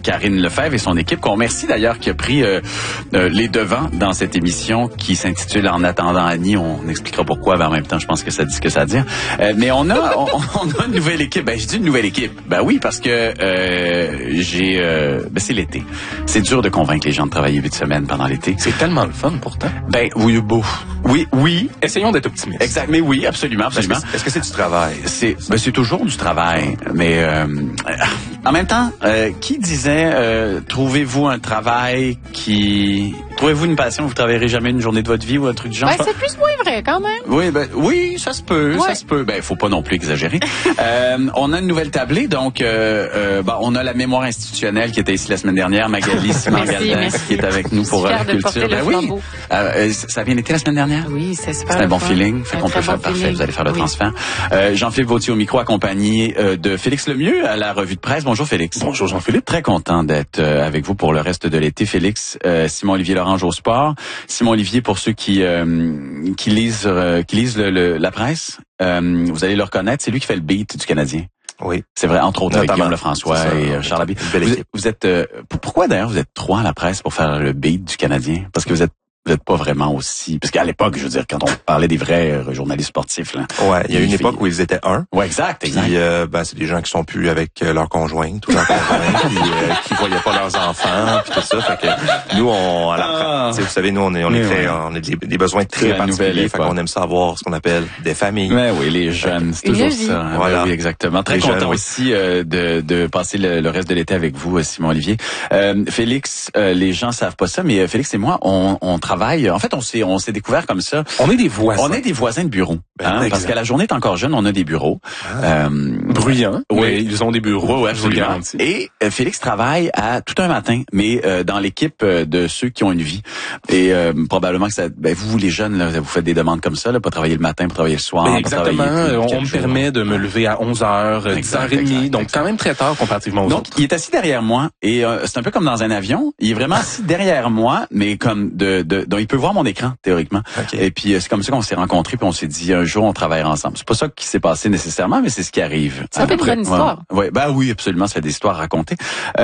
Karine Lefebvre et son équipe, qu'on remercie d'ailleurs, qui a pris les devants dans cette émission qui s'intitule En attendant Annie. On expliquera pourquoi, mais en même temps, je pense que ça dit ce que ça a dit. Mais on a une nouvelle équipe. Ben, je dis une nouvelle équipe. Ben oui, parce que c'est l'été. C'est dur de convaincre les gens de travailler 8 semaines pendant l'été. C'est tellement le fun, pourtant. Ben oui, beau. Oui. Essayons d'être optimistes. Exact. Mais oui, absolument. Est-ce que c'est du travail? C'est toujours du travail. Mais en même temps, qui disait trouvez-vous un travail trouvez-vous une passion, vous travaillerez jamais une journée de votre vie ou un truc du genre? Ben, c'est plus ou moins vrai, quand même. Oui, ça se peut, ouais. ça se peut. Ben, faut pas non plus exagérer. On a une nouvelle tablée, donc, on a la mémoire institutionnelle qui était ici la semaine dernière, Magali Simon-Galdin, qui est avec nous pour la culture. Ben oui. Ça a bien été la semaine dernière? Oui, c'est super. C'est un bon feeling. Fait qu'on peut faire parfait. Vous allez faire le transfert. Jean-Philippe Vautier au micro, accompagné de Félix Lemieux à la revue de presse. Bonjour, Félix. Bonjour, Jean-Philippe. Très content d'être avec vous pour le reste de l'été, Félix. Simon-Olivier Lorange au sport. Simon-Olivier, pour ceux qui lisent la presse, vous allez le reconnaître, c'est lui qui fait le beat du Canadien. Oui. C'est vrai, entre autres, avec Guillaume Lefrançois et Charles Labie. Vous êtes, pourquoi d'ailleurs vous êtes 3 à la presse pour faire le beat du Canadien? Parce que vous êtes pas vraiment aussi... Parce qu'à l'époque, je veux dire, quand on parlait des vrais journalistes sportifs... Là, ouais, il y a une époque où ils étaient 1. Ouais, exact. Puis, c'est des gens qui sont plus avec leur conjoint, tout leur conjoint, puis qui voyaient pas leurs enfants, puis tout ça. Fait que nous, vous savez, nous, on a des besoins très particuliers. Fait qu'on aime ça avoir ce qu'on appelle des familles. Mais oui, les jeunes, c'est toujours ça. Hein, voilà. Oui, exactement. Très content aussi de passer le reste de l'été avec vous, Simon-Olivier. Félix, les gens savent pas ça, mais Félix et moi, on travaille. En fait, on s'est découvert comme ça. On est des voisins. On est des voisins de bureau. Parce qu'à la journée est encore jeune, on a des bureaux. Bruyants. Oui, ils ont des bureaux. Oui, absolument. Et Félix travaille à tout un matin, mais dans l'équipe de ceux qui ont une vie. Et probablement que vous les jeunes, là, vous faites des demandes comme ça, là, pas travailler le matin, pas travailler le soir. Exactement. On me permet de me lever à 11h, 10h30, donc quand même très tard comparativement aux autres. Il est assis derrière moi et c'est un peu comme dans un avion. Il est vraiment assis derrière moi, mais comme donc il peut voir mon écran théoriquement. Okay. Et puis c'est comme ça qu'on s'est rencontrés puis on s'est dit un jour on travaillera ensemble. C'est pas ça qui s'est passé nécessairement, mais c'est ce qui arrive. Ça fait une histoire. Ouais, oui, absolument, ça fait des histoires à raconter.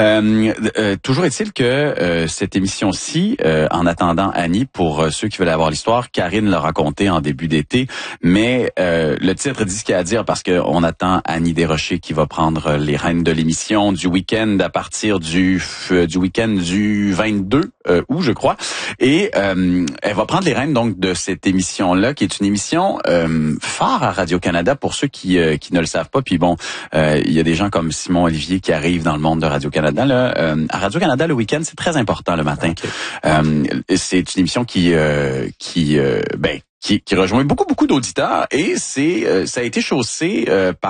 Toujours est-il que cette émission-ci, en attendant Annie, pour ceux qui veulent avoir l'histoire, Karine l'a raconté en début d'été, mais le titre dit ce qu'il y a à dire parce que on attend Annie Desrochers qui va prendre les rênes de l'émission du week-end à partir du week-end du 22 août, je crois. Et elle va prendre les rênes donc de cette émission-là, qui est une émission phare à Radio-Canada pour ceux qui ne le savent pas. Puis bon, il y a des gens comme Simon Olivier qui arrivent dans le monde de Radio-Canada. Là, à Radio-Canada, le week-end, c'est très important le matin. Okay. C'est une émission qui rejoint beaucoup d'auditeurs et ça a été chaussé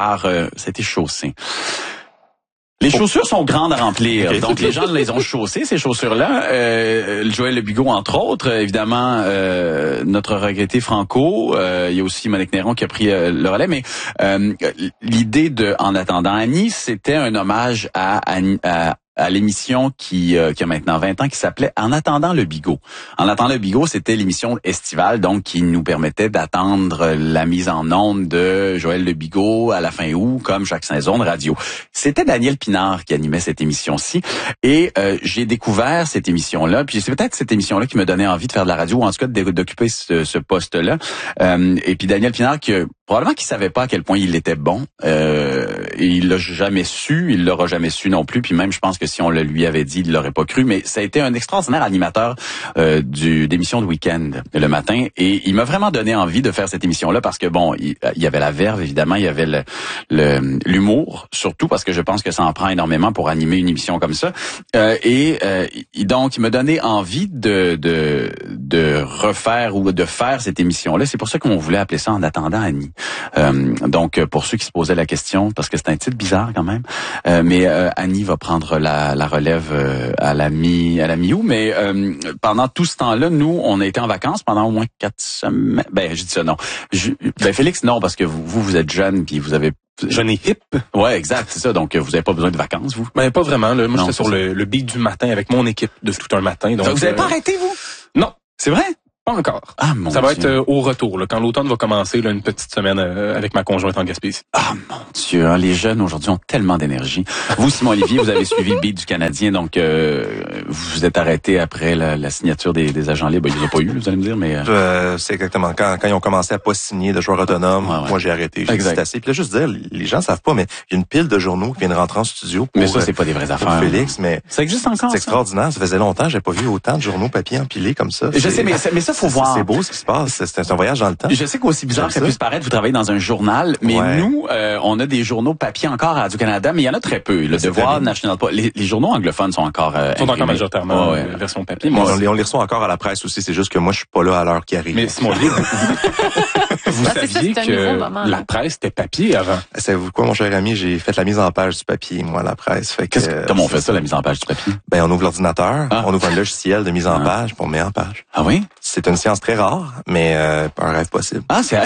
Les chaussures sont grandes à remplir, okay. Donc les gens les ont chaussées, ces chaussures-là. Joël Le Bigot, entre autres, évidemment, notre regretté Franco. Il y a aussi Monique Néron qui a pris le relais. Mais l'idée de En attendant Annie, c'était un hommage à l'émission qui a maintenant 20 ans, qui s'appelait En attendant le Bigot. En attendant le Bigot, c'était l'émission estivale, donc qui nous permettait d'attendre la mise en onde de Joël Le Bigot à la fin août, comme chaque saison de radio. C'était Daniel Pinard qui animait cette émission-ci, et j'ai découvert cette émission-là, puis c'est peut-être cette émission-là qui me donnait envie de faire de la radio, ou en tout cas d'occuper ce poste-là. Et puis Daniel Pinard, probablement qu'il savait pas à quel point il était bon, et il l'aura jamais su non plus, puis même je pense que si on le lui avait dit, il l'aurait pas cru, mais ça a été un extraordinaire animateur d'émission de week-end le matin, et il m'a vraiment donné envie de faire cette émission-là parce que bon, il y avait la verve évidemment, il y avait l'humour surtout parce que je pense que ça en prend énormément pour animer une émission comme ça, et donc il m'a donné envie de refaire ou de faire cette émission-là. C'est pour ça qu'on voulait appeler ça En attendant Annie. Donc pour ceux qui se posaient la question, parce que c'est un titre bizarre quand même, mais Annie va prendre la relève à la mi-août, mais pendant tout ce temps-là, nous, on a été en vacances pendant au moins 4 semaines. Je dis ça, non. Félix, non, parce que vous êtes jeune, puis vous avez... Jeune et hip. Ouais, exact, c'est ça. Donc, vous avez pas besoin de vacances, vous? Pas vraiment. Là. Moi, j'étais sur le beat du matin avec mon équipe de tout un matin. Donc vous avez pas arrêté, vous? Non. C'est vrai? Pas encore. Ah, mon Ça va Dieu. être au retour, là, quand l'automne va commencer, là, une petite semaine avec ma conjointe en Gaspésie. Ah, mon Dieu, hein, les jeunes aujourd'hui ont tellement d'énergie. Vous, Simon Olivier, vous avez suivi le beat du Canadien, donc vous êtes arrêté après la signature des agents libres. Ils n'ont pas eu, vous allez me dire, mais... C'est exactement. Quand ils ont commencé à pas signer de joueurs autonomes, ouais. moi j'ai arrêté. J'ai dit c'est assez. Puis là, juste dire, les gens savent pas, mais il y a une pile de journaux qui viennent rentrer en studio pour, mais ça, c'est pas des vraies affaires. Félix, mais ça existe encore. C'est extraordinaire. Ça faisait longtemps, j'ai pas vu autant de journaux papier empilés comme ça. Je sais, mais ça faut voir. C'est beau ce qui se passe. C'est un voyage dans le temps. Je sais qu'aussi bizarre que ça puisse paraître, vous travaillez dans un journal, mais nous, on a des journaux papier encore à Radio-Canada, mais il y en a très peu. Le Devoir, National Post, les journaux anglophones sont encore majoritairement version papier. Mais on les reçoit encore à la presse aussi. C'est juste que moi, je suis pas là à l'heure qui arrive. Mais Simon Olivier, vous saviez que la presse était papier avant. Savez-vous quoi, mon cher ami? J'ai fait la mise en page du papier, moi, à la presse. Fait que, comment on fait ça, la mise en page du papier? Ben, on ouvre l'ordinateur, on ouvre un logiciel de mise en page, puis on met en page. Ah oui? C'est une science très rare, mais un rêve possible. Ah, c'est...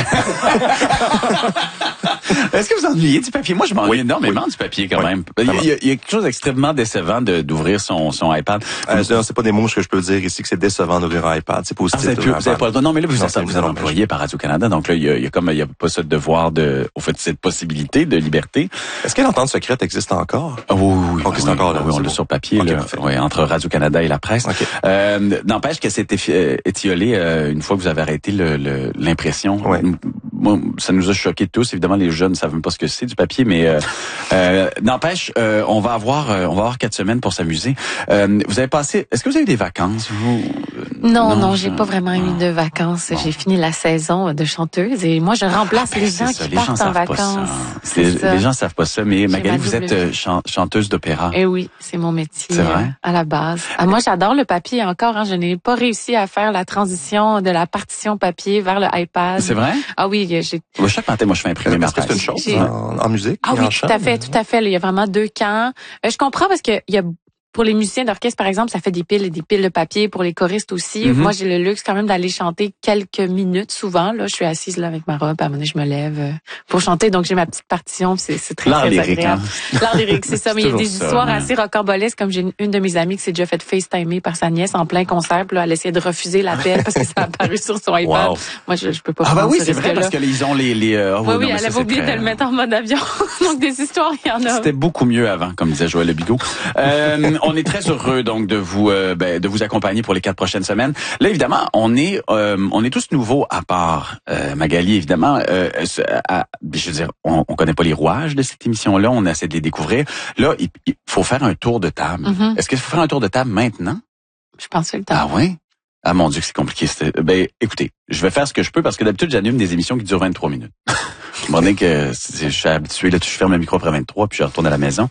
Est-ce que vous ennuyez du papier? Moi, je m'ennuie énormément du papier quand même. Il y a quelque chose d'extrêmement décevant d'ouvrir son iPad. C'est pas des mots que je peux dire ici que c'est décevant d'ouvrir un iPad. C'est positif. Vous avez pas le droit. Non, mais là, vous êtes employé par Radio-Canada, donc là, il y a pas ce devoir au fait, cette possibilité de liberté. Est-ce que l'entente secrète existe encore? Oui. Okay, c'est encore là. Oui, on l'a sur papier, entre Radio-Canada et la presse. Okay. N'empêche que c'est étiolé une fois que vous avez arrêté l'impression. Ouais. Moi, ça nous a choqués tous. Évidemment, les jeunes ne savent même pas ce que c'est du papier, mais n'empêche, on va avoir 4 semaines pour s'amuser. Vous avez passé. Est-ce que vous avez eu des vacances, vous? Non, j'ai pas vraiment eu de vacances. Bon. J'ai fini la saison de chanteuse et moi, je remplace les gens qui partent en vacances. Les gens savent pas ça, mais Magali, vous êtes chanteuse d'opéra. Eh oui, c'est mon métier. C'est vrai? À la base. Moi, j'adore le papier encore. Je n'ai pas réussi à faire la transition de la partition papier vers le iPad. C'est vrai? Ah oui, chaque matin, moi, je fais imprimer ma page. Est-ce que c'est une chose en musique? Ah oui, tout à fait. Il y a vraiment 2 camps. Je comprends parce que il y a pour les musiciens d'orchestre, par exemple, ça fait des piles et des piles de papier. Pour les choristes aussi. Moi, j'ai le luxe quand même d'aller chanter quelques minutes souvent. Là, je suis assise là avec ma robe. À un moment donné, je me lève pour chanter. Donc, j'ai ma petite partition. C'est très, très agréable. L'art lyrique, c'est ça. Mais il y a des histoires assez rocambolesques. Comme j'ai une de mes amies qui s'est déjà fait FaceTimer par sa nièce en plein concert. Puis là, elle essayait de refuser l'appel parce que ça a apparu sur son iPad. Wow. Moi, je peux pas prendre bah oui, c'est vrai parce qu'ils ont les oui, elle avait oublié de le mettre en mode avion. Donc, des histoires, il y en a. C'était beaucoup mieux avant, comme disait Joël Lebigot. On est très heureux donc de vous accompagner pour les 4 prochaines semaines. Là évidemment, on est tous nouveaux à part Magali évidemment. Je veux dire, on connaît pas les rouages de cette émission-là, on essaie de les découvrir. Là, il faut faire un tour de table. Est-ce qu'il faut faire un tour de table maintenant? Je pense que c'est le temps. Ah oui? Ah mon Dieu, que c'est compliqué. Écoutez, je vais faire ce que je peux parce que d'habitude j'anime des émissions qui durent 23 minutes. Que je suis habitué, là, je ferme le micro après 23, puis je retourne à la maison.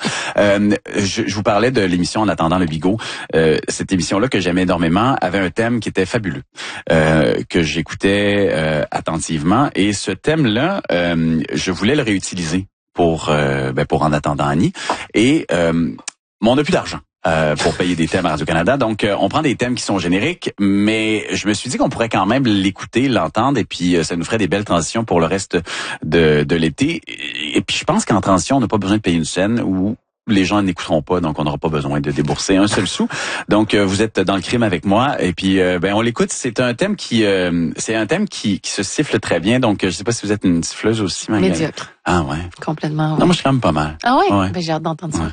Je vous parlais de l'émission En attendant le bigot. Cette émission-là que j'aimais énormément avait un thème qui était fabuleux, que j'écoutais attentivement. Et ce thème-là, je voulais le réutiliser pour En attendant Annie. Et mais on n'a plus d'argent. Pour payer des thèmes à Radio-Canada. Donc, on prend des thèmes qui sont génériques, mais je me suis dit qu'on pourrait quand même l'écouter, l'entendre, et puis ça nous ferait des belles transitions pour le reste de l'été. Et puis, je pense qu'en transition, on n'a pas besoin de payer une scène où les gens n'écouteront pas, donc on n'aura pas besoin de débourser un seul sou. Donc, vous êtes dans le crime avec moi, et puis on l'écoute. C'est un thème qui se siffle très bien. Donc, je sais pas si vous êtes une siffleuse aussi, Magali. Médiocre. Ah ouais. Complètement. Oui. Non, moi je suis quand même pas mal. Ah ouais? Ouais. J'ai hâte d'entendre ça. Ouais.